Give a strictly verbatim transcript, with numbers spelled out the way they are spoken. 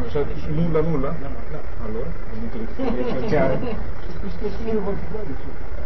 Cioè, nulla nulla? Allora, è inutile che chiaro.